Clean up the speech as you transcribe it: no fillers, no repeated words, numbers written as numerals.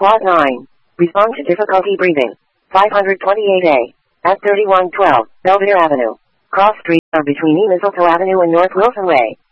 Clause 9. Respond to difficulty breathing. 528A. At 3112, Belvedere Avenue. Cross Street are between E. Mistletoe Avenue and North Wilson Way.